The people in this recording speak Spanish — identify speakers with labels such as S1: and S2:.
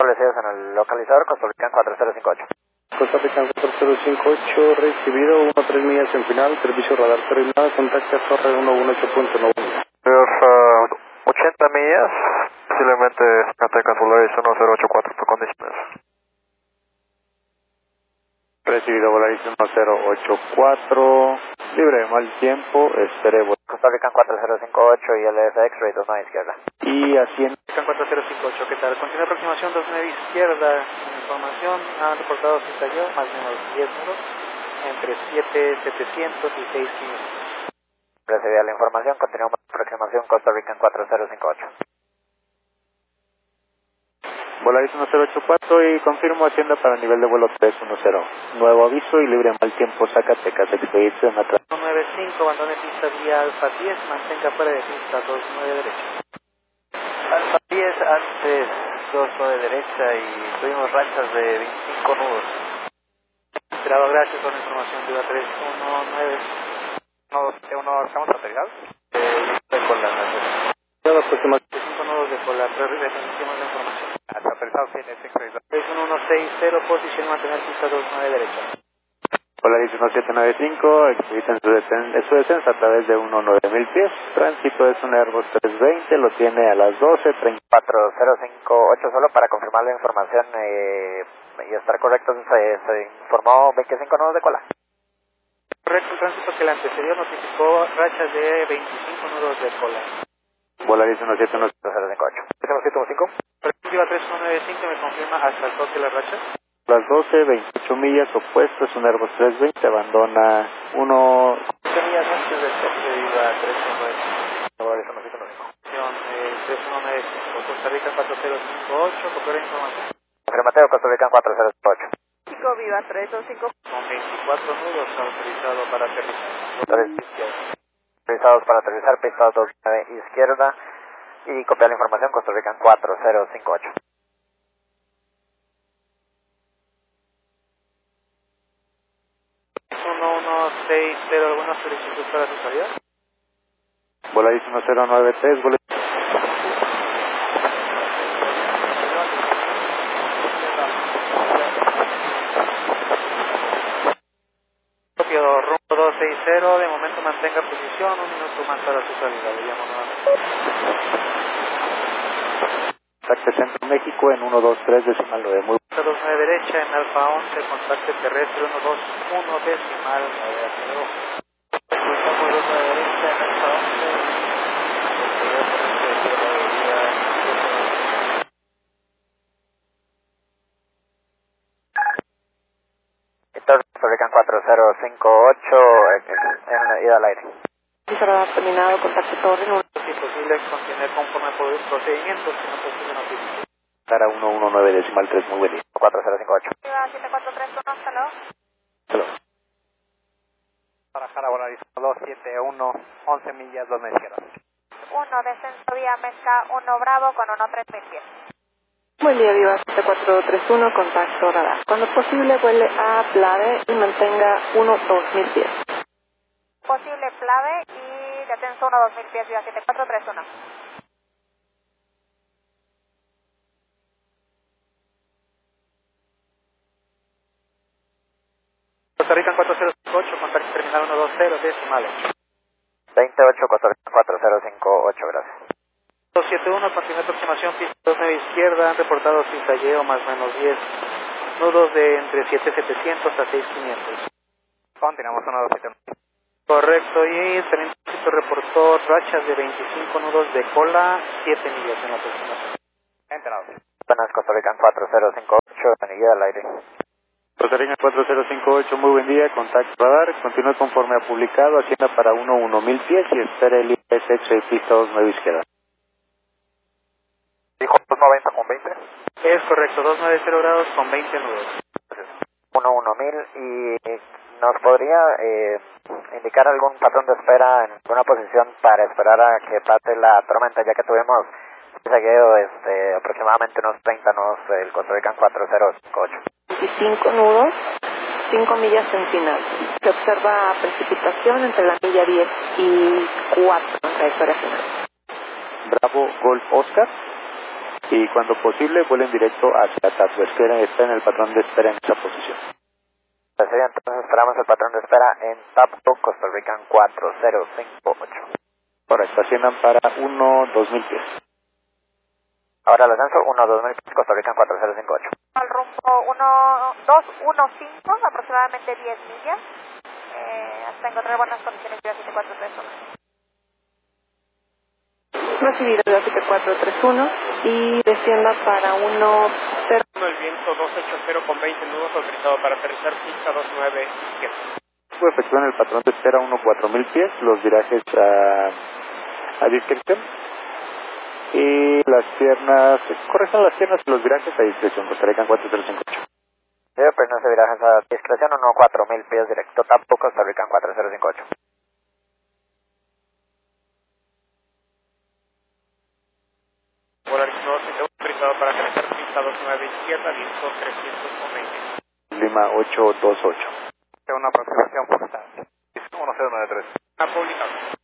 S1: Establecidos en el localizador Costa Rica 4058.
S2: Costa Rica 4058, recibido 1-3 millas en final, servicio radar terminado, contacto a Torre 118.9.
S1: 80 millas, posiblemente Catecas Volaris 1084 por condiciones.
S2: Recibido Volaris 1084, libre de mal tiempo, espere
S1: Costa Rica 4058 y LS X-Ray 29 izquierda.
S2: y asciende.
S3: 4058, ¿qué tal? Continúa aproximación 29 izquierda, información, han reportado cita yo, más o menos 10 nudos, entre 7700 y 6500.
S1: Recibida la información, continuamos aproximación Costa Rica 4058.
S2: Volaris 1084 y confirmo hacienda para nivel de vuelo 310. Nuevo aviso y libre de mal tiempo Zacatecas, expedición atrás.
S3: 195, abandone pista vía Alfa 10, mantenga fuera de pista 29 derecha.
S1: Alfa 10 antes 29 derecha y tuvimos rachas de 25 nudos.
S3: Esperado, gracias por la información, Viva 319.
S1: ¿Estamos aterrizados? Con las rachas.
S2: Aproximación
S3: 5 nudos de cola, repetimos la información.
S1: Aterrizados en el
S3: 6160, posición mantener pista 29 derecha.
S2: Volaris 1795, expedición su descenso a través de 19000 pies. Tránsito es un Airbus 320, lo tiene a las 12:30.
S1: 4058 solo para confirmar la información y estar correcto, se informó 25 nudos de cola.
S3: Correcto, el tránsito que le antecedió notificó rachas de 25 nudos de cola.
S2: Volaris 1795.
S1: 058. ¿Hacemos 715?
S3: Viva 3195, me confirma hasta el toque las rachas.
S2: Las 12, 28 millas opuesto, es un Airbus 320, abandona 1.
S3: 8 millas antes del toque de Viva 319.
S1: Volaris 1795.
S3: 3195, Costa Rica 4058, copiar la información.
S1: Afirmativo, Costa Rica 4058.
S4: Chico, Viva 325.
S3: Con 24 nudos autorizado para aterrizar.
S1: Autorizados para aterrizar, pista 29 izquierda y copiar la información, Costa Rica 4058.
S3: Es 1160, ¿alguna solicitud para su salida?
S2: Volaris 1093, Volaris.
S3: Propio rumbo 260, de momento mantenga posición, un minuto más para su salida, le llamo nuevamente.
S2: Contacte Centro México en 123 decimal 9. Muy
S3: 29 derecha en Alfa 11, contacte terrestre 121 decimal 9, hacia abajo. Estamos 29 derecha en Alfa 11.
S1: Costa Rica 4058 en la ida al aire.
S4: Radar terminado, contacto Torre 1.
S3: Si posible, continuar conforme por el procedimiento, si no posible notificar.
S2: cara 119 decimal 3, muy buen día.
S1: 4058.
S4: Viva 743, conózcalo.
S2: Hello.
S1: Para Jara Volaris 271, 11 millas, 2 izquierda.
S4: 1, descenso vía Mezca 1 Bravo con 13000 pies.
S5: Buen día, Viva 7431, contacto radar. Cuando posible, vuele a Plave y mantenga 1-2000 pies.
S4: Posible Plave y descenso 1-2000 pies, Viva 7431.
S3: Costa Rica 4058, contacto terminal 120, decimal
S1: 28, Costa Rica 4058, gracias.
S3: 271, continúa aproximación, pista 29 izquierda, han reportado cintalleo más o menos 10, nudos de entre 7700 a 6500.
S1: Continuamos 127.
S3: Correcto, y también reportó rachas de 25 nudos de cola, 7 millas en la aproximación.
S1: Entenado. Buenas, Costa Rica 4058, venida al aire.
S2: Costa Rica 4058, muy buen día, contacto radar, continúe conforme ha publicado, hacienda para 11000 pies y espere el ISX y pista 29 izquierda.
S1: Dijo 290 con 20.
S3: Es correcto, 290 grados con 20 nudos.
S1: 11000 y nos podría indicar algún patrón de espera en una posición para esperar a que pase la tormenta, ya que tuvimos seguido aproximadamente unos 30 nudos el Costa Rica 4058.
S5: 25 nudos, 5 millas en final. Se observa precipitación entre la milla 10 y 4 en trayectoria final.
S2: Bravo, Golf, Oscar. y cuando posible vuelen directo hacia TAP. Está en el patrón de espera en esa posición.
S1: Entonces esperamos el patrón de espera en Tapco, Costa Rican 4058.
S2: Correcto, asciendan para 1-2000 pies.
S1: Ahora el ascenso 1-2000 pies, Costa Rican 4058.
S4: Al rumbo 215, aproximadamente 10 millas, hasta encontrar buenas condiciones de 7431.
S5: Recibido el 7431 y descienda para 10.
S6: El viento 280 con 20 nudos, autorizado para aterrizar pista 29 izquierda.
S2: Efectúan el patrón de espera 1-4000 pies, los virajes a discreción. Y las piernas, corrijan las piernas y los virajes a discreción, Costa Rica 4058.
S1: Sí, pues no se virajes a discreción, 1-4000 pies directo, Tapco, Costa Rica 4058.
S6: Polarizador autorizado para aterrizar pista 29 izquierda, viento 320.
S2: Lima 828.
S3: Una aproximación por 1093.
S6: Publicado.